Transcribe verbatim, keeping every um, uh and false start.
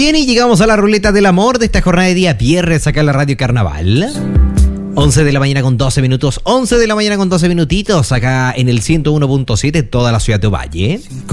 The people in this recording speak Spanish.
Bien, y llegamos a la ruleta del amor de esta jornada de día viernes acá en la Radio Carnaval. once de la mañana con doce minutos, once de la mañana con doce minutitos acá en el ciento uno punto siete, toda la ciudad de Ovalle.